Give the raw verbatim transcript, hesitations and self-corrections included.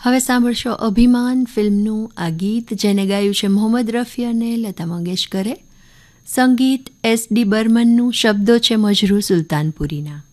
હવે સાંભળશો અભિમાન ફિલ્મનું આ ગીત, જેને ગાયું છે મોહમ્મદ રફી અને લતા મંગેશકરે. સંગીત એસ ડી બર્મનનું, શબ્દો છે મજરૂ સુલતાનપુરીના.